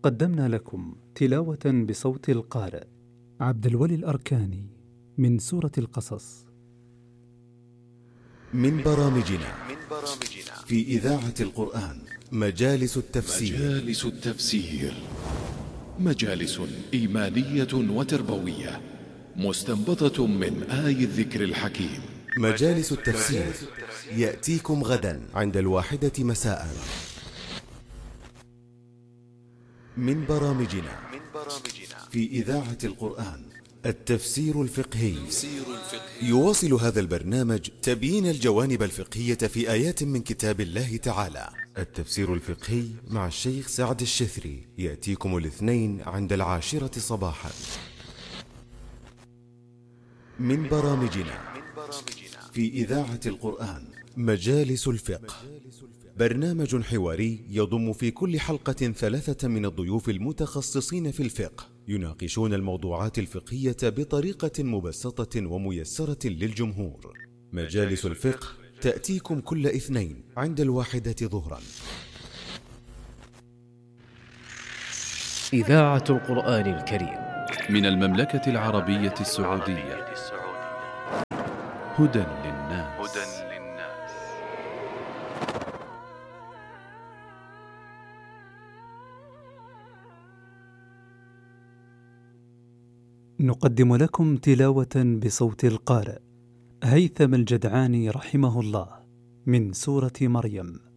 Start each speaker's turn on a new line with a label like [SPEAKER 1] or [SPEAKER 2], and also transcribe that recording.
[SPEAKER 1] قدمنا لكم تلاوة بصوت القارئ عبد الولي الأركاني من سورة القصص.
[SPEAKER 2] من برامجنا في إذاعة القرآن مجالس التفسير.
[SPEAKER 3] مجالس إيمانية وتربوية مستنبطة من آي الذكر الحكيم.
[SPEAKER 2] مجالس التفسير يأتيكم غدا عند 1:00 مساء. من برامجنا في إذاعة القرآن التفسير الفقهي. يواصل هذا البرنامج تبيين الجوانب الفقهية في آيات من كتاب الله تعالى. التفسير الفقهي مع الشيخ سعد الشثري يأتيكم الاثنين عند 10:00 صباحا. من برامجنا في إذاعة القرآن مجالس الفقه، برنامج حواري يضم في كل حلقة 3 من الضيوف المتخصصين في الفقه، يناقشون الموضوعات الفقهية بطريقة مبسطة وميسرة للجمهور. مجالس الفقه تأتيكم كل اثنين عند 1:00 ظهرا.
[SPEAKER 4] إذاعة القرآن الكريم
[SPEAKER 3] من المملكة العربية السعودية. هدى للناس.
[SPEAKER 1] نقدم لكم تلاوة بصوت القارئ هيثم الجدعاني رحمه الله من سورة مريم.